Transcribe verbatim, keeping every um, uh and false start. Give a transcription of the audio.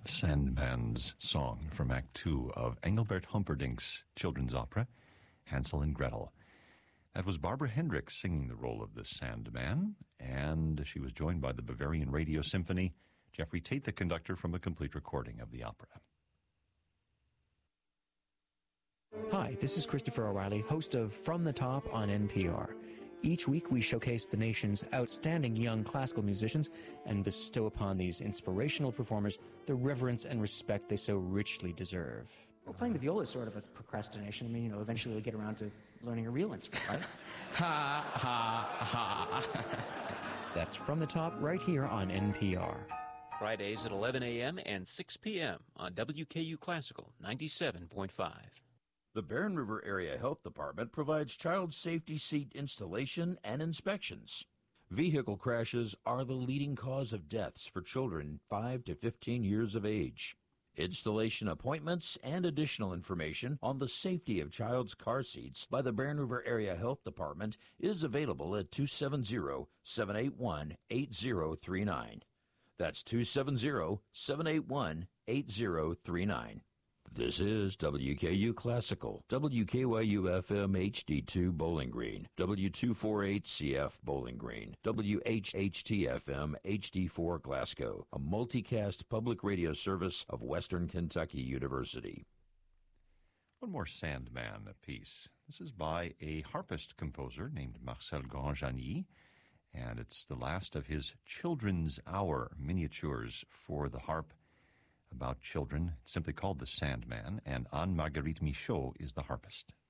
Sandman's song from Act Two of Engelbert Humperdinck's children's opera, Hansel and Gretel. That was Barbara Hendricks singing the role of the Sandman, and she was joined by the Bavarian Radio Symphony, Jeffrey Tate, the conductor, from a complete recording of the opera. Hi, this is Christopher O'Reilly, host of From the Top on N P R. Each week we showcase the nation's outstanding young classical musicians and bestow upon these inspirational performers the reverence and respect they so richly deserve. Well, playing the viola is sort of a procrastination. I mean, you know, eventually we'll get around to learning a real instrument, right? Ha, ha, ha. That's From the Top right here on N P R. Fridays at eleven a.m. and six p.m. on W K U Classical ninety-seven point five. The Barren River Area Health Department provides child safety seat installation and inspections. Vehicle crashes are the leading cause of deaths for children five to fifteen years of age. Installation appointments and additional information on the safety of child's car seats by the Barren River Area Health Department is available at two seven zero, seven eight one, eight zero three nine. That's two seven zero, seven eight one, eight zero three nine. This is W K U Classical, W K Y U F M H D two Bowling Green, W two forty-eight C F Bowling Green, W H H T F M H D four Glasgow, a multicast public radio service of Western Kentucky University. One more Sandman piece. This is by a harpist composer named Marcel Grandjani, and it's the last of his Children's Hour miniatures for the harp about children. It's simply called The Sandman, and Anne-Marguerite Michaud is the harpist.